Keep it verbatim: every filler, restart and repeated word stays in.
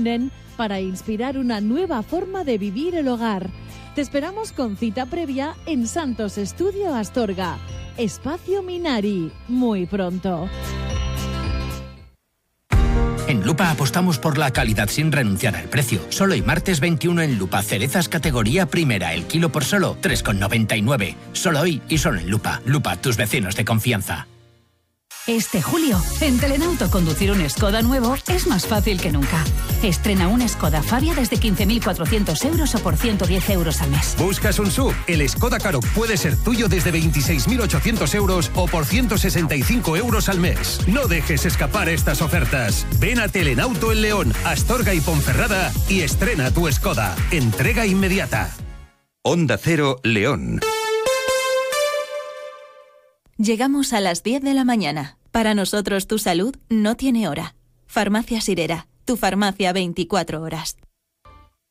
unen para inspirar una nueva forma de vivir el hogar. Te esperamos con cita previa en Santos Estudio Astorga. Espacio Minari, muy pronto. En Lupa apostamos por la calidad sin renunciar al precio. Solo hoy martes veintiuno en Lupa, cerezas categoría primera, el kilo por solo tres con noventa y nueve. Solo hoy y solo en Lupa. Lupa, tus vecinos de confianza. Este julio, en Telenauto conducir un Skoda nuevo es más fácil que nunca. Estrena un Skoda Fabia desde quince mil cuatrocientos euros o por ciento diez euros al mes. ¿Buscas un S U V? El Skoda Karoq puede ser tuyo desde veintiséis mil ochocientos euros o por ciento sesenta y cinco euros al mes. No dejes escapar estas ofertas. Ven a Telenauto en León, Astorga y Ponferrada y estrena tu Skoda. Entrega inmediata. Onda Cero, León. Llegamos a las diez de la mañana. Para nosotros tu salud no tiene hora. Farmacia Sirera, tu farmacia veinticuatro horas.